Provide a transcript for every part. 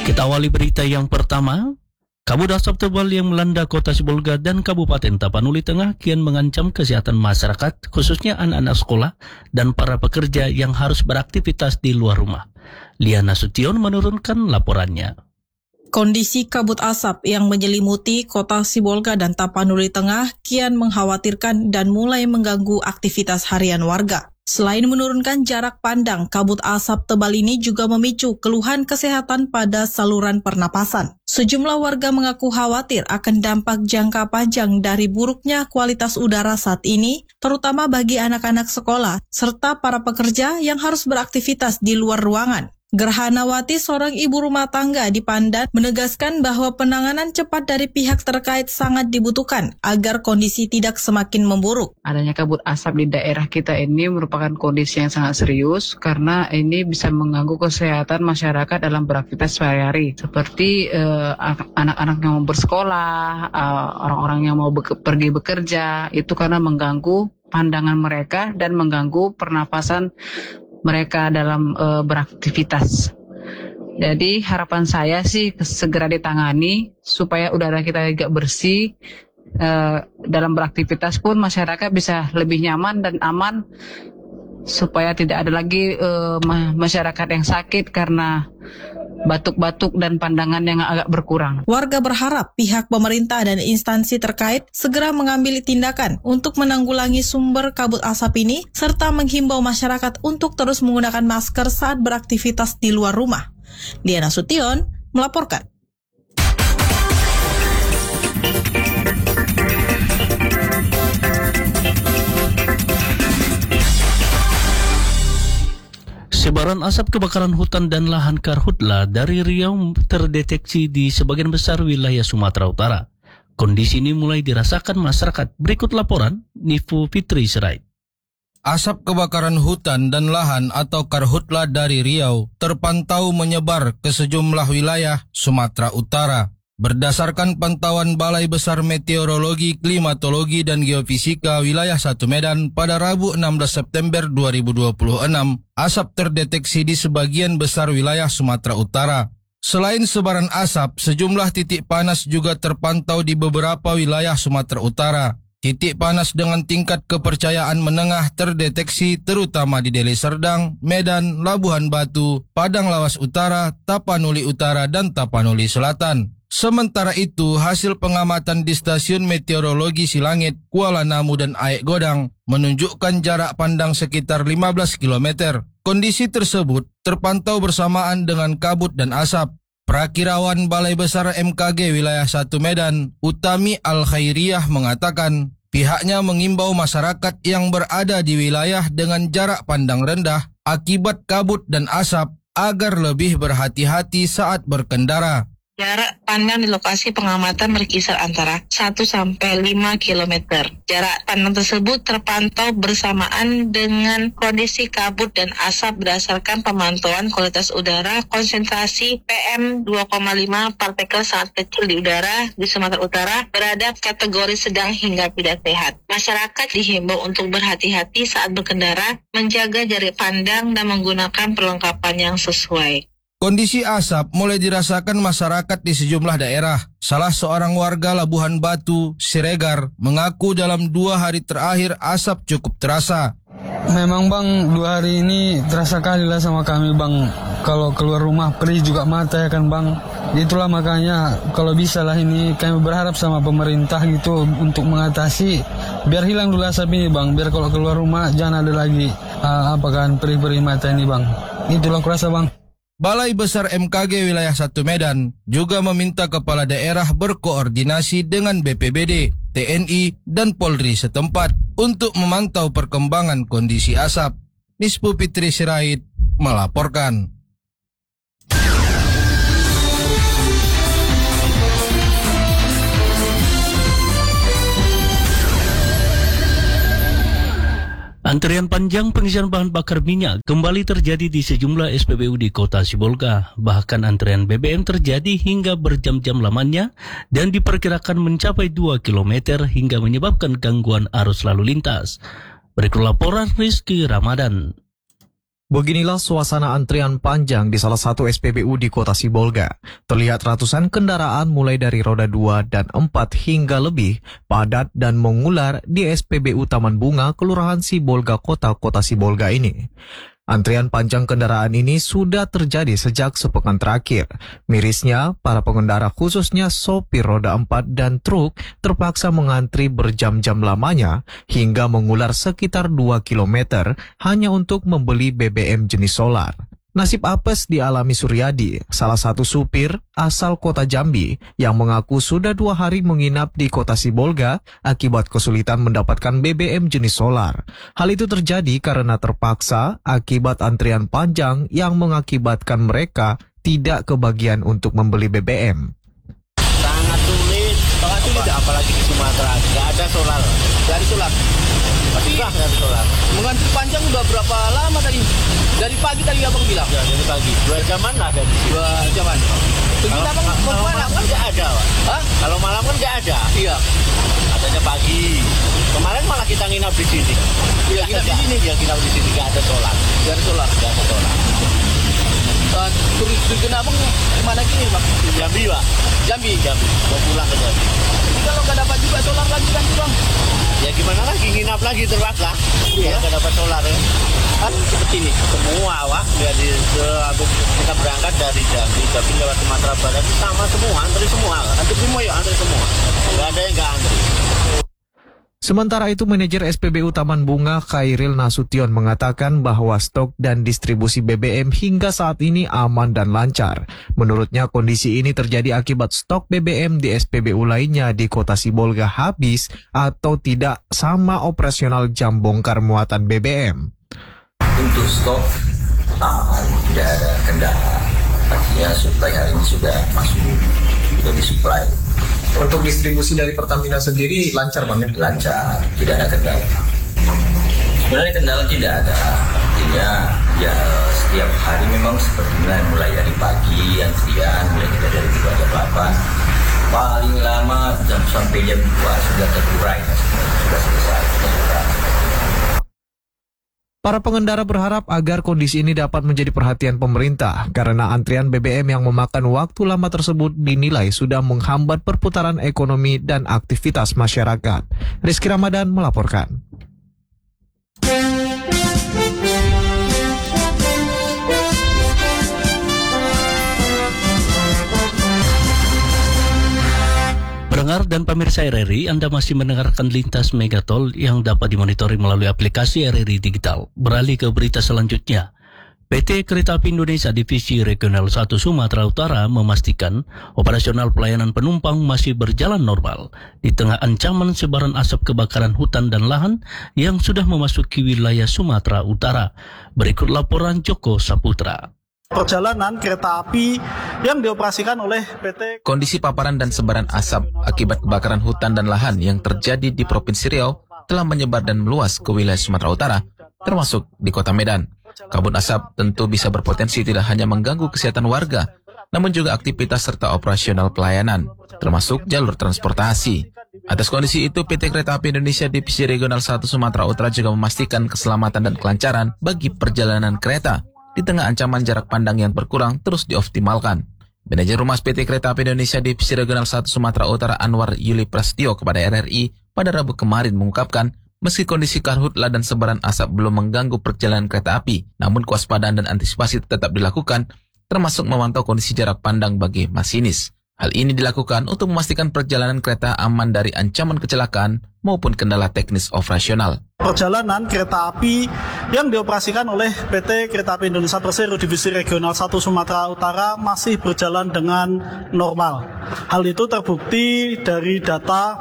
Kita awali berita yang pertama. Kabut asap tebal yang melanda kota Sibolga dan Kabupaten Tapanuli Tengah kian mengancam kesehatan masyarakat, khususnya anak-anak sekolah dan para pekerja yang harus beraktivitas di luar rumah. Liana Sution menurunkan laporannya. Kondisi kabut asap yang menyelimuti kota Sibolga dan Tapanuli Tengah kian mengkhawatirkan dan mulai mengganggu aktivitas harian warga. Selain menurunkan jarak pandang, kabut asap tebal ini juga memicu keluhan kesehatan pada saluran pernapasan. Sejumlah warga mengaku khawatir akan dampak jangka panjang dari buruknya kualitas udara saat ini, terutama bagi anak-anak sekolah, serta para pekerja yang harus beraktivitas di luar ruangan. Gerhanawati, seorang ibu rumah tangga di Pandan, menegaskan bahwa penanganan cepat dari pihak terkait sangat dibutuhkan agar kondisi tidak semakin memburuk. Adanya kabut asap di daerah kita ini merupakan kondisi yang sangat serius karena ini bisa mengganggu kesehatan masyarakat dalam beraktivitas sehari-hari. Seperti anak-anak yang mau bersekolah, orang-orang yang mau pergi bekerja, itu karena mengganggu pandangan mereka dan mengganggu pernapasan mereka dalam beraktivitas. Jadi harapan saya sih segera ditangani supaya udara kita juga bersih. Dalam beraktivitas pun masyarakat bisa lebih nyaman dan aman supaya tidak ada lagi masyarakat yang sakit karena batuk-batuk dan pandangan yang agak berkurang. Warga berharap pihak pemerintah dan instansi terkait segera mengambil tindakan untuk menanggulangi sumber kabut asap ini, serta menghimbau masyarakat untuk terus menggunakan masker saat beraktivitas di luar rumah. Liana Sution melaporkan. Sebaran asap kebakaran hutan dan lahan karhutla dari Riau terdeteksi di sebagian besar wilayah Sumatera Utara. Kondisi ini mulai dirasakan masyarakat. Berikut laporan Nifu Fitri Sirait. Asap kebakaran hutan dan lahan atau karhutla dari Riau terpantau menyebar ke sejumlah wilayah Sumatera Utara. Berdasarkan pantauan Balai Besar Meteorologi, Klimatologi, dan Geofisika Wilayah 1 Medan pada Rabu 16 September 2026, asap terdeteksi di sebagian besar wilayah Sumatera Utara. Selain sebaran asap, sejumlah titik panas juga terpantau di beberapa wilayah Sumatera Utara. Titik panas dengan tingkat kepercayaan menengah terdeteksi terutama di Deli Serdang, Medan, Labuhan Batu, Padang Lawas Utara, Tapanuli Utara, dan Tapanuli Selatan. Sementara itu, hasil pengamatan di Stasiun Meteorologi Silangit, Kuala Namu, dan Aek Godang menunjukkan jarak pandang sekitar 15 km. Kondisi tersebut terpantau bersamaan dengan kabut dan asap. Prakirawan Balai Besar MKG Wilayah 1 Medan, Utami Al-Khairiyah mengatakan, pihaknya mengimbau masyarakat yang berada di wilayah dengan jarak pandang rendah akibat kabut dan asap agar lebih berhati-hati saat berkendara. Jarak pandang di lokasi pengamatan berkisar antara 1 sampai 5 km. Jarak pandang tersebut terpantau bersamaan dengan kondisi kabut dan asap berdasarkan pemantauan kualitas udara. Konsentrasi PM2,5 partikel sangat kecil di udara di Sumatera Utara berada kategori sedang hingga tidak sehat. Masyarakat dihimbau untuk berhati-hati saat berkendara, menjaga jarak pandang dan menggunakan perlengkapan yang sesuai. Kondisi asap mulai dirasakan masyarakat di sejumlah daerah. Salah seorang warga Labuhan Batu, Siregar, mengaku dalam 2 hari terakhir asap cukup terasa. Memang bang, 2 hari ini terasa kali lah sama kami bang. Kalau keluar rumah perih juga mata ya kan bang. Itulah makanya kalau bisa lah ini kami berharap sama pemerintah gitu untuk mengatasi. Biar hilang dulu asap ini bang. Biar kalau keluar rumah jangan ada lagi perih-perih mata ini bang. Itulah kurasa bang. Balai Besar MKG Wilayah 1 Medan juga meminta kepala daerah berkoordinasi dengan BPBD, TNI, dan Polri setempat untuk memantau perkembangan kondisi asap. Nispu Fitri Sirait melaporkan. Antrian panjang pengisian bahan bakar minyak kembali terjadi di sejumlah SPBU di kota Sibolga. Bahkan antrian BBM terjadi hingga berjam-jam lamanya dan diperkirakan mencapai 2 km hingga menyebabkan gangguan arus lalu lintas. Berikut laporan Rizky Ramadan. Beginilah suasana antrian panjang di salah satu SPBU di Kota Sibolga. Terlihat ratusan kendaraan mulai dari roda 2 dan 4 hingga lebih padat dan mengular di SPBU Taman Bunga, Kelurahan Sibolga, Kota Sibolga ini. Antrian panjang kendaraan ini sudah terjadi sejak sepekan terakhir. Mirisnya, para pengendara khususnya sopir roda 4 dan truk terpaksa mengantri berjam-jam lamanya hingga mengular sekitar 2 km hanya untuk membeli BBM jenis solar. Nasib apes dialami Suryadi, salah satu supir asal Kota Jambi yang mengaku sudah 2 hari menginap di Kota Sibolga akibat kesulitan mendapatkan BBM jenis solar. Hal itu terjadi karena terpaksa akibat antrian panjang yang mengakibatkan mereka tidak kebagian untuk membeli BBM. Sangat sulit, apalagi di Sumatera, nggak ada solar. Dari solar, susah dari solar. Mengantri panjang udah berapa lama tadi? Dari pagi tadi abang bilang? Ya, dari pagi. 2 jaman ada di sini. 2 jaman. Begitu abang kalau malam kan nggak ada, Pak. Hah? Kalau malam kan nggak ada. Iya. Adanya pagi. Kemarin malah kita nginap di sini. Iya, nginap di sini. Ya, nginap di sini, nggak ada solar. Nggak ada solar. Nggak ada solar. Tujuan abang kemana gini, Bang? Jambi, Pak. Jambi. Mau pulang ke Jambi. Jadi kalau nggak dapat juga solar lagi kan, Bang? Ya gimana lagi, nginap lagi terpaksa. Iya, nggak dapat solar ya. Kan seperti ini. Semua, Wak. Kita berangkat dari Jambi lewat Sumatera Barat itu sama semua, antri semua. Antri semua. Nggak ada yang nggak antri. Sementara itu, manajer SPBU Taman Bunga Khairil Nasution mengatakan bahwa stok dan distribusi BBM hingga saat ini aman dan lancar. Menurutnya, kondisi ini terjadi akibat stok BBM di SPBU lainnya di Kota Sibolga habis atau tidak sama operasional jam bongkar muatan BBM. Untuk stok aman, tidak ada kendala. Artinya suplai hari ini sudah masuk, sudah disuplai. Untuk distribusi dari Pertamina sendiri lancar banget? Lancar, tidak ada kendala. Sebenarnya kendala tidak ada. Artinya ya setiap hari memang seperti mulai dari pagi antrian, mulai kita dari jam 8, paling lama sampai jam 2 sudah terurai, sudah selesai. Para pengendara berharap agar kondisi ini dapat menjadi perhatian pemerintah karena antrian BBM yang memakan waktu lama tersebut dinilai sudah menghambat perputaran ekonomi dan aktivitas masyarakat. Rizky Ramadan melaporkan. Pendengar dan pemirsa RRI, Anda masih mendengarkan Lintas Megatol yang dapat dimonitori melalui aplikasi RRI Digital. Beralih ke berita selanjutnya. PT Kereta Api Indonesia Divisi Regional 1 Sumatera Utara memastikan operasional pelayanan penumpang masih berjalan normal di tengah ancaman sebaran asap kebakaran hutan dan lahan yang sudah memasuki wilayah Sumatera Utara. Berikut laporan Joko Saputra. Perjalanan kereta api yang dioperasikan oleh PT. Kondisi paparan dan sebaran asap akibat kebakaran hutan dan lahan yang terjadi di Provinsi Riau telah menyebar dan meluas ke wilayah Sumatera Utara, termasuk di Kota Medan. Kabut asap tentu bisa berpotensi tidak hanya mengganggu kesehatan warga, namun juga aktivitas serta operasional pelayanan, termasuk jalur transportasi. Atas kondisi itu, PT Kereta Api Indonesia Divisi Regional 1 Sumatera Utara juga memastikan keselamatan dan kelancaran bagi perjalanan kereta di tengah ancaman jarak pandang yang berkurang terus dioptimalkan. Manajer Humas PT Kereta Api Indonesia Divisi Regional 1 Sumatera Utara Anwar Yuli Prasetyo kepada RRI pada Rabu kemarin mengungkapkan, meski kondisi karhutla dan sebaran asap belum mengganggu perjalanan kereta api, namun kewaspadaan dan antisipasi tetap dilakukan, termasuk memantau kondisi jarak pandang bagi masinis. Hal ini dilakukan untuk memastikan perjalanan kereta aman dari ancaman kecelakaan maupun kendala teknis operasional. Perjalanan kereta api yang dioperasikan oleh PT Kereta Api Indonesia Persero Divisi Regional 1 Sumatera Utara masih berjalan dengan normal. Hal itu terbukti dari data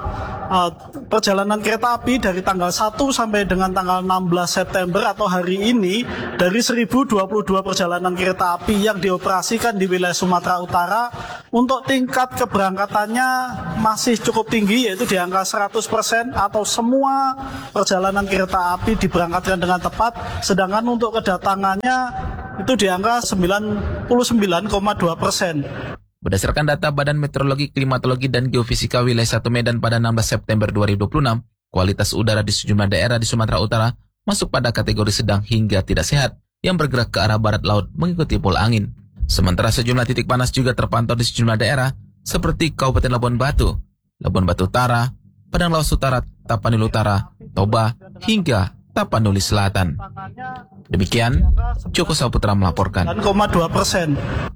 perjalanan kereta api dari tanggal 1 sampai dengan tanggal 16 September atau hari ini, dari 1022 perjalanan kereta api yang dioperasikan di wilayah Sumatera Utara, untuk tingkat keberangkatannya masih cukup tinggi, yaitu di angka 100% atau semua perjalanan kereta api diberangkatkan dengan tepat, sedangkan untuk kedatangannya itu di angka 99,2%. Berdasarkan data Badan Meteorologi, Klimatologi, dan Geofisika Wilayah 1 Medan pada 16 September 2026, kualitas udara di sejumlah daerah di Sumatera Utara masuk pada kategori sedang hingga tidak sehat, yang bergerak ke arah barat laut mengikuti pola angin. Sementara sejumlah titik panas juga terpantau di sejumlah daerah seperti Kabupaten Labuan Batu Utara, Padang Lawas Utara, Tapanuli Utara, Toba, hingga Tapanuli Selatan. Demikian, Joko Saputra melaporkan. 9,2%.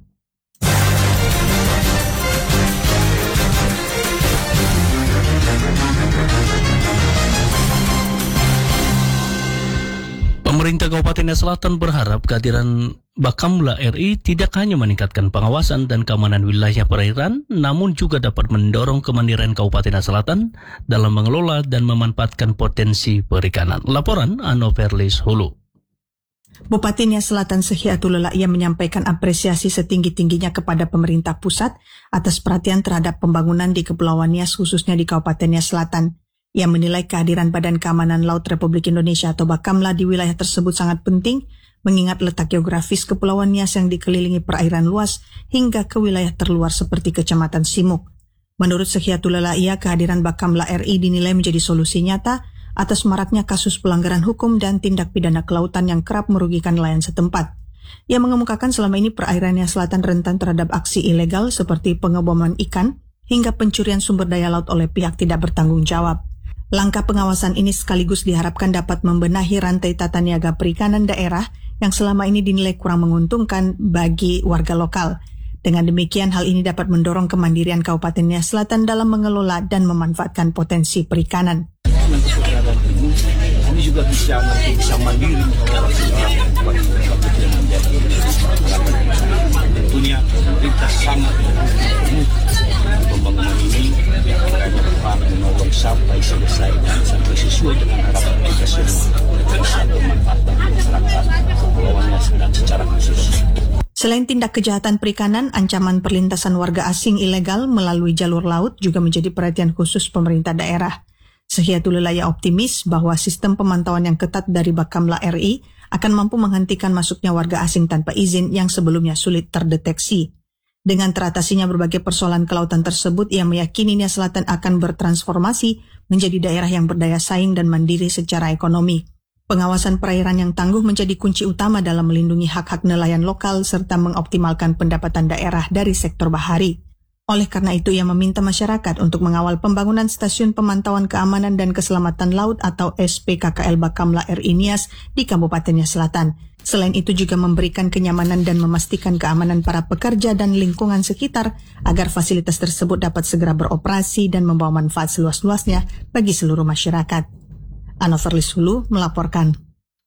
Pemerintah Kabupaten Selatan berharap kehadiran Bakamla RI tidak hanya meningkatkan pengawasan dan keamanan wilayah perairan, namun juga dapat mendorong kemandirian Kabupaten Selatan dalam mengelola dan memanfaatkan potensi perikanan. Laporan Ano Perlis Hulu. Bupati Nias Selatan Sehiatul Lelaiah menyampaikan apresiasi setinggi-tingginya kepada pemerintah pusat atas perhatian terhadap pembangunan di Kepulauan Nias khususnya di Kabupaten Nias Selatan. Ia menilai kehadiran Badan Keamanan Laut Republik Indonesia atau Bakamla di wilayah tersebut sangat penting mengingat letak geografis Kepulauan Nias yang dikelilingi perairan luas hingga ke wilayah terluar seperti Kecamatan Simuk. Menurut Sehiatul Lelaiah, kehadiran Bakamla RI dinilai menjadi solusi nyata atas maraknya kasus pelanggaran hukum dan tindak pidana kelautan yang kerap merugikan nelayan setempat. Ia mengemukakan selama ini perairan Nias Selatan rentan terhadap aksi ilegal seperti pengeboman ikan hingga pencurian sumber daya laut oleh pihak tidak bertanggung jawab. Langkah pengawasan ini sekaligus diharapkan dapat membenahi rantai tata niaga perikanan daerah yang selama ini dinilai kurang menguntungkan bagi warga lokal. Dengan demikian, hal ini dapat mendorong kemandirian Kabupaten Nias Selatan dalam mengelola dan memanfaatkan potensi perikanan. Ini juga bisa mandiri tentunya pemerintah sangat pembangunan ini hanya Tuhan menolong sampai selesai dan sampai sesuai dengan harapan kita semua bisa memanfaatkan masyarakat kepulauannya dan secara khusus. Selain tindak kejahatan perikanan, ancaman perlintasan warga asing ilegal melalui jalur laut juga menjadi perhatian khusus pemerintah daerah. Sehiatul Lelaiah optimis bahwa sistem pemantauan yang ketat dari Bakamla RI akan mampu menghentikan masuknya warga asing tanpa izin yang sebelumnya sulit terdeteksi. Dengan teratasinya berbagai persoalan kelautan tersebut, ia meyakini Nias Selatan akan bertransformasi menjadi daerah yang berdaya saing dan mandiri secara ekonomi. Pengawasan perairan yang tangguh menjadi kunci utama dalam melindungi hak-hak nelayan lokal serta mengoptimalkan pendapatan daerah dari sektor bahari. Oleh karena itu, ia meminta masyarakat untuk mengawal pembangunan Stasiun Pemantauan Keamanan dan Keselamatan Laut atau SPKKL Bakamla RI Nias di Kabupaten Nias Selatan. Selain itu juga memberikan kenyamanan dan memastikan keamanan para pekerja dan lingkungan sekitar agar fasilitas tersebut dapat segera beroperasi dan membawa manfaat seluas-luasnya bagi seluruh masyarakat. Ano Perlis Hulu melaporkan.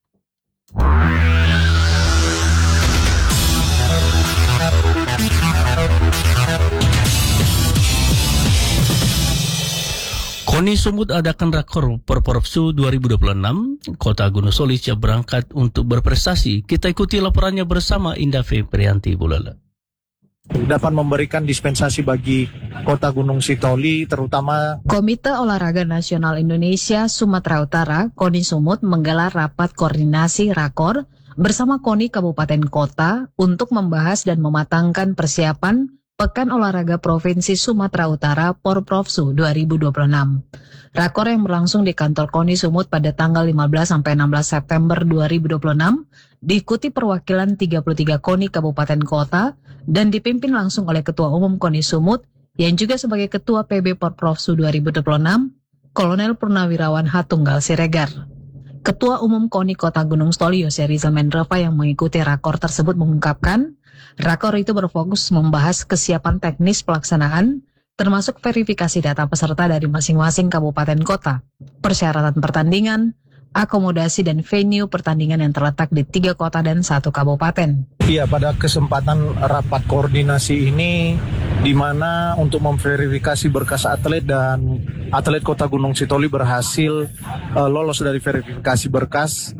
KONI Sumut adakan rakor Porprofsu 2026. Kota Gunung Soli siap berangkat untuk berprestasi. Kita ikuti laporannya bersama Indah Febrianti Bulala. Dapat memberikan dispensasi bagi Kota Gunung Sitoli, terutama Komite Olahraga Nasional Indonesia Sumatera Utara KONI Sumut menggelar rapat koordinasi rakor bersama KONI Kabupaten Kota untuk membahas dan mematangkan persiapan Pekan Olahraga Provinsi Sumatera Utara Porprofsu 2026. Rakor yang berlangsung di kantor KONI Sumut pada tanggal 15-16 September 2026 diikuti perwakilan 33 KONI Kabupaten Kota dan dipimpin langsung oleh Ketua Umum KONI Sumut yang juga sebagai Ketua PB Porprofsu 2026, Kolonel Purnawirawan Hatunggal Siregar. Ketua Umum KONI Kota Gunung Soli Yose Rizal Mendreva yang mengikuti rakor tersebut mengungkapkan, rakor itu berfokus membahas kesiapan teknis pelaksanaan, termasuk verifikasi data peserta dari masing-masing kabupaten kota, persyaratan pertandingan, akomodasi dan venue pertandingan yang terletak di 3 kota dan 1 kabupaten. Iya, pada kesempatan rapat koordinasi ini di mana untuk memverifikasi berkas atlet dan atlet Kota Gunung Sitoli berhasil lolos dari verifikasi berkas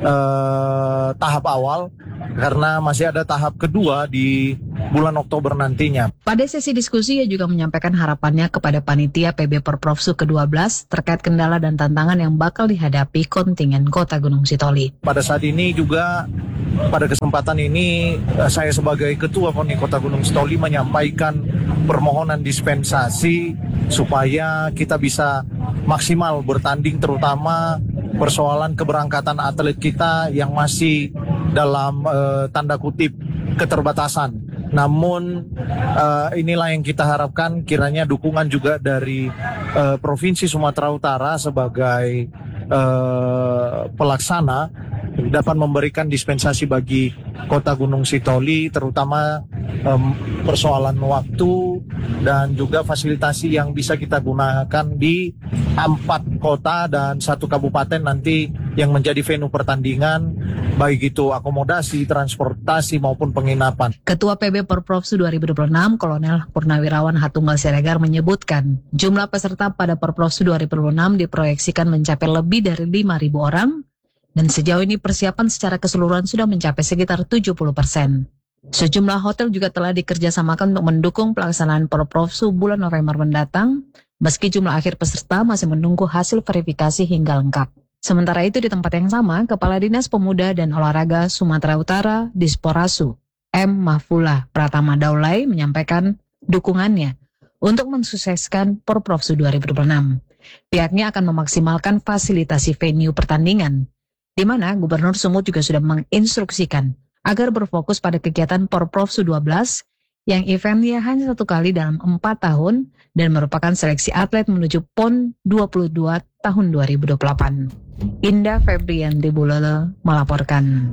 tahap awal karena masih ada tahap kedua di bulan Oktober nantinya. Pada sesi diskusi ia juga menyampaikan harapannya kepada panitia PB Porprofsu ke-12 terkait kendala dan tantangan yang bakal dihadapi kontingen Kota Gunung Sitoli. Pada saat ini juga pada kesempatan ini saya sebagai Ketua KONI Kota Gunung Sitoli menyampaikan permohonan dispensasi supaya kita bisa maksimal bertanding, terutama persoalan keberangkatan atlet kita yang masih dalam tanda kutip keterbatasan. Namun inilah yang kita harapkan, kiranya dukungan juga dari Provinsi Sumatera Utara sebagai pelaksana dapat memberikan dispensasi bagi Kota Gunung Sitoli, terutama persoalan waktu dan juga fasilitasi yang bisa kita gunakan di 4 kota dan 1 kabupaten nanti yang menjadi venue pertandingan, baik itu akomodasi, transportasi maupun penginapan. Ketua PB Porprofsu 2026, Kolonel Purnawirawan Hatunggal Siregar menyebutkan, jumlah peserta pada Porprofsu 2026 diproyeksikan mencapai lebih dari 5.000 orang, dan sejauh ini persiapan secara keseluruhan sudah mencapai sekitar 70%. Sejumlah hotel juga telah dikerjasamakan untuk mendukung pelaksanaan Porprofsu bulan November mendatang, meski jumlah akhir peserta masih menunggu hasil verifikasi hingga lengkap. Sementara itu di tempat yang sama, Kepala Dinas Pemuda dan Olahraga Sumatera Utara Disporasu, M. Mahfula Pratama Daulay menyampaikan dukungannya untuk mensukseskan Porprofsu 2026. Pihaknya akan memaksimalkan fasilitasi venue pertandingan, di mana Gubernur Sumut juga sudah menginstruksikan agar berfokus pada kegiatan Porprofsu 12 yang eventnya hanya 1 kali dalam 4 tahun dan merupakan seleksi atlet menuju PON 22 tahun 2028. Indah Febrianti Bulele melaporkan.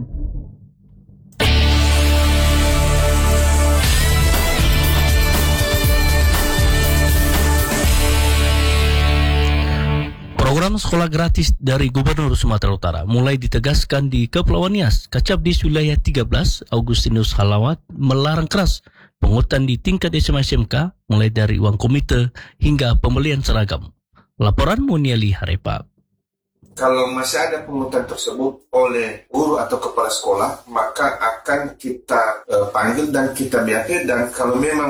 Program sekolah gratis dari Gubernur Sumatera Utara mulai ditegaskan di Kepulauan Nias. Kacabdis wilayah 13, Augustinus Halawat, melarang keras pungutan di tingkat SMA SMK mulai dari uang komite hingga pembelian seragam. Laporan Muniali Harepa. Kalau masih ada pungutan tersebut oleh guru atau kepala sekolah, maka akan kita panggil dan kita BAP, dan kalau memang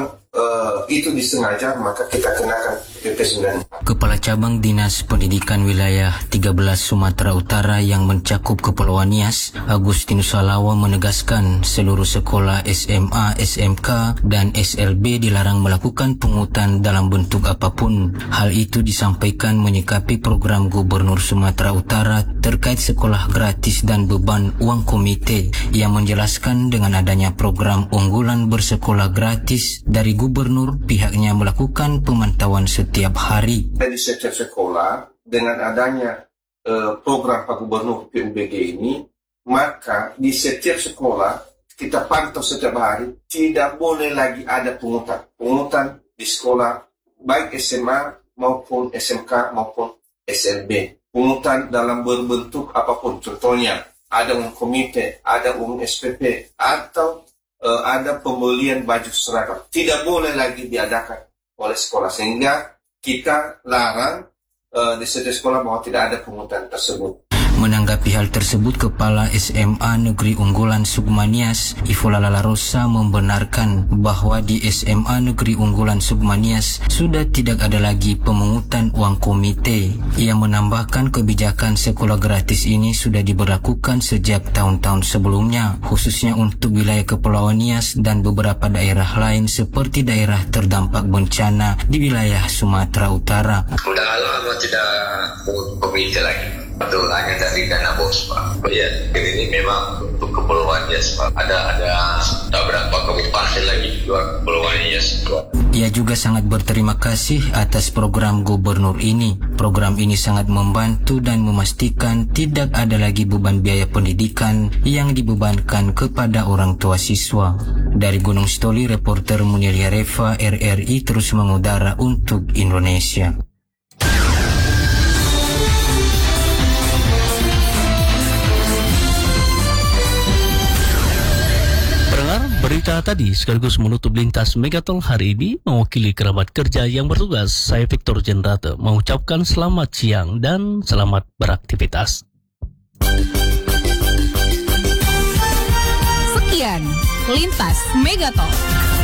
itu disengaja, maka kita kenakan PP 94. Kepala Cabang Dinas Pendidikan Wilayah 13 Sumatera Utara yang mencakup Kepulauan Nias, Agustinus Salawa menegaskan seluruh sekolah SMA, SMK, dan SLB dilarang melakukan pungutan dalam bentuk apapun. Hal itu disampaikan menyikapi program Gubernur Sumatera Utara terkait sekolah gratis dan beban uang komite, yang menjelaskan dengan adanya program unggulan bersekolah gratis dari Gubernur, pihaknya melakukan pemantauan setiap hari. Di setiap sekolah, dengan adanya program Pak Gubernur PUBG ini, maka di setiap sekolah kita pantau setiap hari, tidak boleh lagi ada pungutan. Pungutan di sekolah, baik SMA maupun SMK maupun SLB. Pungutan dalam berbentuk apapun, contohnya ada uang komite, ada uang SPP, atau ada pembelian baju seragam, tidak boleh lagi diadakan oleh sekolah, sehingga kita larang di setiap sekolah bahwa tidak ada pungutan tersebut. Menanggapi hal tersebut, Kepala SMA Negeri Unggulan Sukmanias, Ifola Lalarosa, membenarkan bahwa di SMA Negeri Unggulan Sukmanias sudah tidak ada lagi pemungutan uang komite. Ia menambahkan kebijakan sekolah gratis ini sudah diberlakukan sejak tahun-tahun sebelumnya, khususnya untuk wilayah Kepulauan Nias dan beberapa daerah lain seperti daerah terdampak bencana di wilayah Sumatera Utara. Sudah lama tidak komite lagi. Betul, hanya dari dana bos, Pak. Ya, ini memang untuk Kepulauan Nias, Pak. Ada berapa kabupaten lagi luar Kepulauan Nias. Ia juga sangat berterima kasih atas program Gubernur ini. Program ini sangat membantu dan memastikan tidak ada lagi beban biaya pendidikan yang dibebankan kepada orang tua siswa. Dari Gunung Sitoli, reporter Muniali Harepa, RRI terus mengudara untuk Indonesia. Berita tadi sekaligus menutup lintas Megatol hari ini. Mewakili kerabat kerja yang bertugas, saya Victor Jendrate mengucapkan selamat siang dan selamat beraktivitas. Sekian lintas Megatol.